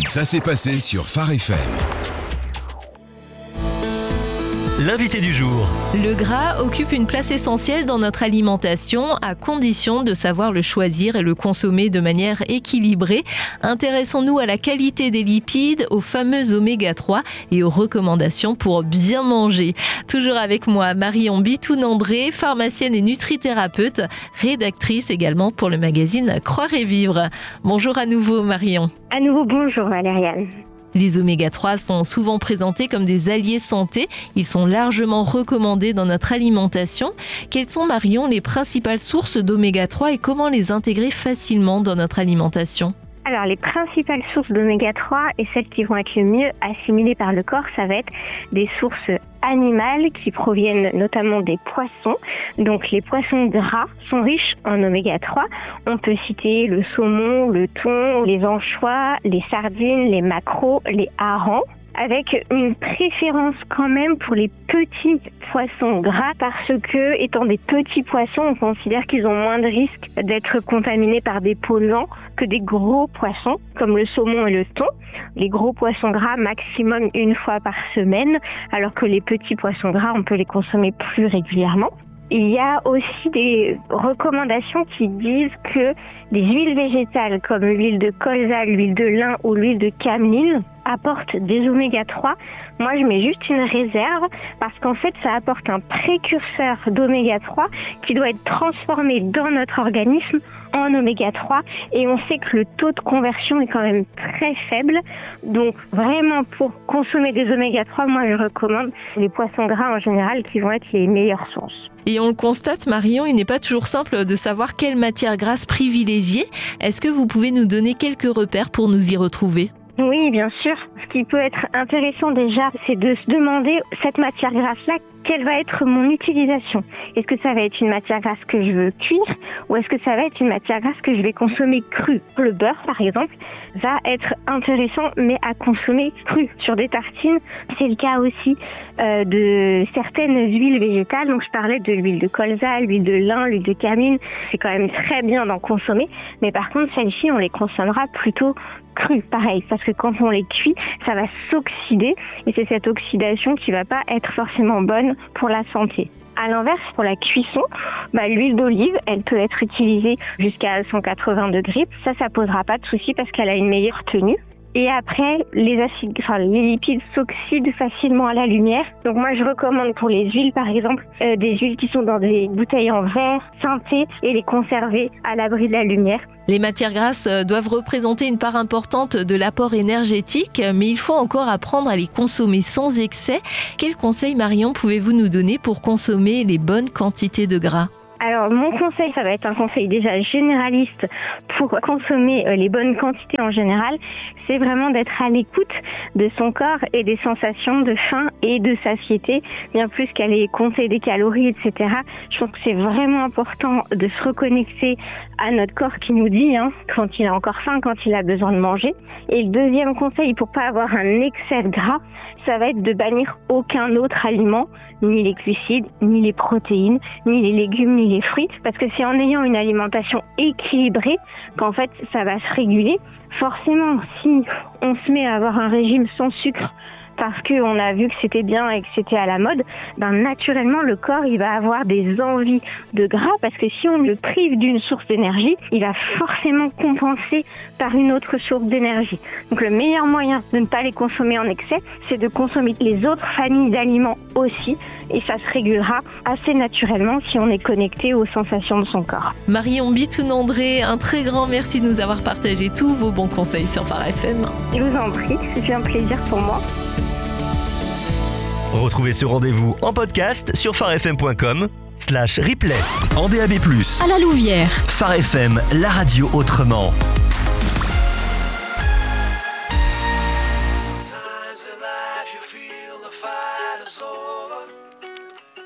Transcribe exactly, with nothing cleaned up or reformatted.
Ça s'est passé sur Phare F M. L'invité du jour. Le gras occupe une place essentielle dans notre alimentation, à condition de savoir le choisir et le consommer de manière équilibrée. Intéressons-nous à la qualité des lipides, aux fameux oméga trois et aux recommandations pour bien manger. Toujours avec moi, Marion Bitoun-André, pharmacienne et nutrithérapeute, rédactrice également pour le magazine Croire et Vivre. Bonjour à nouveau, Marion. À nouveau, bonjour Valériane. Les oméga trois sont souvent présentés comme des alliés santé. Ils sont largement recommandés dans notre alimentation. Quelles sont, Marion, les principales sources d'oméga trois et comment les intégrer facilement dans notre alimentation ? Alors, les principales sources d'oméga trois et celles qui vont être le mieux assimilées par le corps, ça va être des sources animales qui proviennent notamment des poissons. Donc, les poissons gras sont riches en oméga trois. On peut citer le saumon, le thon, les anchois, les sardines, les maquereaux, les harengs, avec une préférence quand même pour les petits poissons gras parce que, étant des petits poissons, on considère qu'ils ont moins de risques d'être contaminés par des polluants que des gros poissons, comme le saumon et le thon. Les gros poissons gras, maximum une fois par semaine, alors que les petits poissons gras, on peut les consommer plus régulièrement. Il y a aussi des recommandations qui disent que les huiles végétales comme l'huile de colza, l'huile de lin ou l'huile de cameline apportent des oméga trois. Moi, je mets juste une réserve parce qu'en fait, ça apporte un précurseur d'oméga trois qui doit être transformé dans notre organisme en oméga trois et on sait que le taux de conversion est quand même très faible. Donc, vraiment, pour consommer des oméga trois, moi, je recommande les poissons gras en général qui vont être les meilleures sources. Et on le constate, Marion, il n'est pas toujours simple de savoir quelle matière grasse privilégier. Est-ce que vous pouvez nous donner quelques repères pour nous y retrouver ? Oui, bien sûr. Ce qui peut être intéressant déjà, c'est de se demander, cette matière grasse-là, quelle va être mon utilisation ? Est-ce que ça va être une matière grasse que je veux cuire ou est-ce que ça va être une matière grasse que je vais consommer crue ? Le beurre, par exemple, va être intéressant, mais à consommer cru. Sur des tartines, c'est le cas aussi euh, de certaines huiles végétales. Donc, je parlais de l'huile de colza, l'huile de lin, l'huile de cameline. C'est quand même très bien d'en consommer. Mais par contre, celles-ci, on les consommera plutôt crues, pareil. Parce que quand on les cuit, ça va s'oxyder. Et c'est cette oxydation qui va pas être forcément bonne pour la santé. À l'inverse, pour la cuisson, bah, l'huile d'olive, elle peut être utilisée jusqu'à cent quatre-vingts degrés. Ça, ça posera pas de souci parce qu'elle a une meilleure tenue. Et après, les acides, enfin, les lipides s'oxydent facilement à la lumière. Donc moi, je recommande pour les huiles, par exemple, euh, des huiles qui sont dans des bouteilles en verre, teintées, et les conserver à l'abri de la lumière. Les matières grasses doivent représenter une part importante de l'apport énergétique, mais il faut encore apprendre à les consommer sans excès. Quels conseils, Marion, pouvez-vous nous donner pour consommer les bonnes quantités de gras ? Alors, mon conseil, ça va être un conseil déjà généraliste pour consommer les bonnes quantités en général. C'est vraiment d'être à l'écoute de son corps et des sensations de faim et de satiété, bien plus qu'aller compter des calories, et cetera. Je pense que c'est vraiment important de se reconnecter à notre corps qui nous dit hein, quand il a encore faim, quand il a besoin de manger. Et le deuxième conseil, pour pas avoir un excès de gras, ça va être de bannir aucun autre aliment, ni les glucides, ni les protéines, ni les légumes, ni les fruits, parce que c'est en ayant une alimentation équilibrée qu'en fait ça va se réguler. Forcément, si on se met à avoir un régime sans sucre parce qu'on a vu que c'était bien et que c'était à la mode, ben naturellement le corps il va avoir des envies de gras parce que si on le prive d'une source d'énergie, il va forcément compenser par une autre source d'énergie. Donc le meilleur moyen de ne pas les consommer en excès, c'est de consommer les autres familles d'aliments aussi et ça se régulera assez naturellement si on est connecté aux sensations de son corps. Marion Bitoun-André, un très grand merci de nous avoir partagé tous vos bons conseils sur Phare F M. Je vous en prie, c'est un plaisir pour moi. Retrouvez ce rendez-vous en podcast sur pharefm point com slash replay. En D A B plus, à la Louvière. Phare F M, la radio autrement.